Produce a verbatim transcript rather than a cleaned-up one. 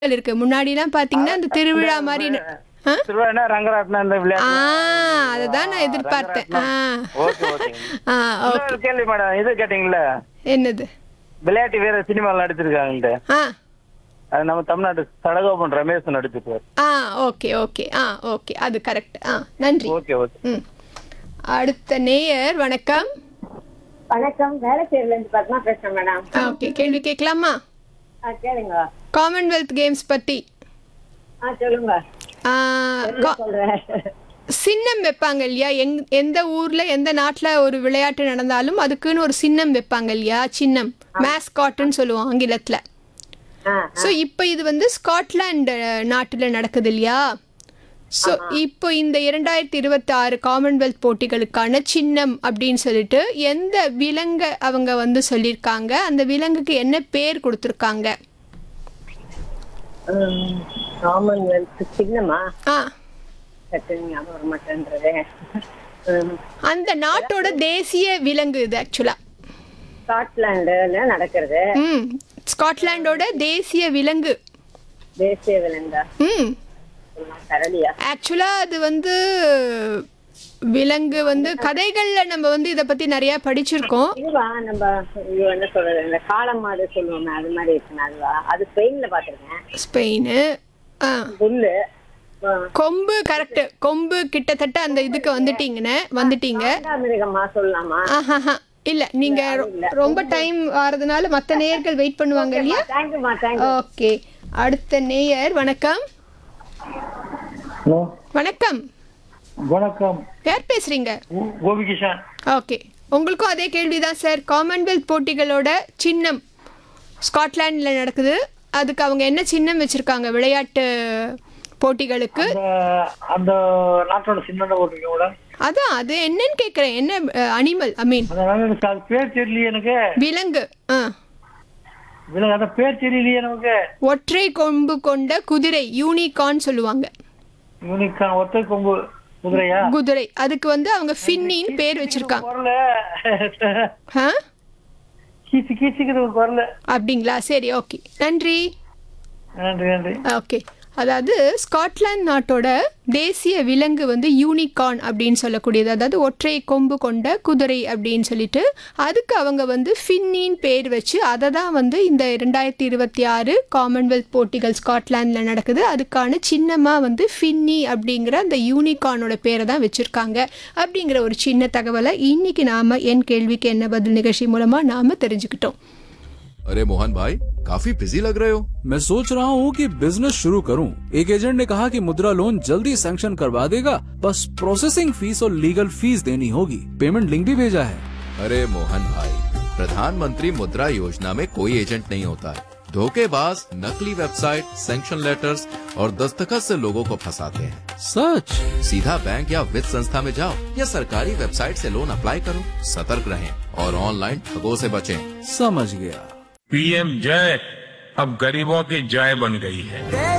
இருக்கு. முன்னாடி எல்லாம் பாத்தீங்கன்னா அந்த திருவிழா மாதிரி ஆ? திருவிழா ரங்கராட்னம் இந்த ஆ, விளையாட்டு. அதுதான் நான் எதிர்பார்த்தேன். ஆ. Okay okay. ஆ, ஓகே. இன்னொரு கேள்வி மேடம், இது கேட்டீங்கல்ல, என்னது? விளையாட்டு வீரர் சினிமாவில் நடிச்சிருக்காங்கன்ட்டு, ஆ அது நம்ம தமிழ்நாட்டு சடகோபன் ரமேஷ் நடிச்சிருக்காரு. ஆ ஓகே ஓகே ஆ ஓகே அது கரெக்ட். ஆ நன்றி. Okay okay. ம். அடுத்த நேயர் வணக்கம். வணக்கம், வேலைச்சேரில இருந்து பத்மா பேசுறேன் மேடம். ஓகே, கேள்வி கேட்கலாமா? ஆ கேளுங்க. காமன்வெல்த் கேம்ஸ் பத்தி ஆ சொல்லுங்க. ஆ, கா- சொல்றேன். சின்னம் வைப்பாங்க இல்லையா? எங் எந்த ஊர்ல எந்த நாட்டுல ஒரு விளையாட்டு நடந்தாலும் அதுக்குன்னு ஒரு சின்னம் வைப்பாங்க இல்லையா? சின்னம், மேஸ்காட்னு சொல்லுவோம் ஆங்கிலத்துல. ஆ, ஸோ இப்போ இது வந்து ஸ்காட்லாந்து நாட்டுல நடக்குது இல்லையா? ஸோ இப்போ இந்த இரண்டாயிரத்தி இருபத்தி ஆறு காமன்வெல்த் போட்டிகளுக்கான சின்னம் அப்படின்னு சொல்லிட்டு எந்த விலங்கை அவங்க வந்து சொல்லியிருக்காங்க, அந்த விலங்குக்கு என்ன பேர் கொடுத்துருக்காங்க? ம், காமன்வெல்த் சின்னமா ஆ, சட்டுன்னு ஞாபகம் வர மாட்டேன்றது. ம், அந்த நாட்டோட தேசிய விலங்கு இது ஆக்சுவலா. ஸ்காட்லாண்டுல நடக்கிறது. ம், ஸ்காட்லாண்டோட தேசிய விலங்கு. தேசிய விலங்கா? ம், கரடியா? ஆக்சுவலா அது வந்து விலங்கு வந்து கதைகள்ல நம்ம வந்து இத பத்தி நிறைய படிச்சிருக்கோம். இதுவா நம்ம இது என்ன சொல்றது, இந்த காளை மாடு சொல்லுவோமே அது மாதிரி இருக்குங்க. அதுவா? அது ஸ்பெயின்ல பாத்திருக்கேன். ஸ்பெயின். ஆ, புல்லு. ஆ, கொம்பு கரெக்ட். கொம்பு கிட்டத்தட்ட அந்த இதுக்கு வந்துட்டீங்கன்னு வந்துட்டீங்க. காண்டாமிருகமா சொல்லலாமா? ஆஹாஹா. இல்ல, நீங்க ரொ- ரொம்ப டைம் ஆறதுனால மத்த நேயர்கள் வெயிட் பண்ணுவாங்க இல்லையா? தேங்க்யூமா, தேங்க்யூ. ஓகே, அடுத்த நேயர் வணக்கம். ஹலோ வணக்கம், வணக்கம், யார் பேசுறீங்க? கோபிகிஷன். ஓகே, உங்களுக்கும் அதே கேள்விதான் சார். காமன்வெல்த் போட்டிகளோட சின்னம் ஸ்காட்லாண்டில் நடக்குது. அதுக்கு அவங்க என்ன சின்னம் வச்சிருக்காங்க விளையாட்டு போட்டிகளுக்கு? அந்த நாட்டோட சின்ன ஓட்டுங்களோட அதான் அது என்னன்னு கேட்குறேன். என்ன அனிமல் ஐ மீன் அதனால எனக்கு அது பேர் தெரியலையே எனக்கு. விலங்கு. ஆ, விலங்கு அந்த பேர் தெரியலையே நமக்கு. ஒற்றை கொம்பு கொண்ட குதிரை, யூனிகார்ன் சொல்லுவாங்க. யூனிக்கான ஒற்றை கொம்பு குதிரையா? குதிரை. அதுக்கு வந்து அவங்க ஃபின்னின்னு பேர் வச்சிருக்காங்க. குரல ஆ, கீச்சு கீச்சுக்குது ஒரு குரல். அப்படிங்களா? சரி, ஓகே, நன்றி. நன்றி நன்றி. ஓகே, அதாவது ஸ்காட்லாந்து நாட்டோட தேசிய விலங்கு வந்து யூனிகார்ன் அப்படின்னு சொல்லக்கூடியது. அதாவது ஒற்றை கொம்பு கொண்ட குதிரை அப்படின்னு சொல்லிட்டு அதுக்கு அவங்க வந்து ஃபின்னின் பேர் வச்சு அதை தான் வந்து இந்த ரெண்டாயிரத்தி இருபத்தி ஆறு காமன்வெல்த் போட்டிகள் ஸ்காட்லாண்டில் நடக்குது. அதுக்கான சின்னமாக வந்து ஃபின்னி அப்படிங்கிற அந்த யூனிகார்னோட பேரை தான் வச்சுருக்காங்க. அப்படிங்கிற ஒரு சின்ன தகவலை இன்னைக்கு நாம் என் கேள்விக்கு என்ன பதில் நிகழ்ச்சி மூலமாக நாம் தெரிஞ்சுக்கிட்டோம். अरे मोहन भाई, काफी बिजी लग रहे हो। मैं सोच रहा हूँ कि बिजनेस शुरू करूँ। एक एजेंट ने कहा कि मुद्रा लोन जल्दी सैंक्शन करवा देगा, बस प्रोसेसिंग फीस और लीगल फीस देनी होगी। पेमेंट लिंक भी भेजा है। अरे मोहन भाई, प्रधानमंत्री मुद्रा योजना में कोई एजेंट नहीं होता है। धोखेबाज नकली वेबसाइट, सैंक्शन लेटर्स और दस्तखत से लोगों को फंसाते हैं। सच? सीधा बैंक या वित्त संस्था में जाओ या सरकारी वेबसाइट से लोन अप्लाई करो। सतर्क रहें और ऑनलाइन ठगों से बचें। समझ गया। पीएम जय अब गरीबों की जय बन गई है।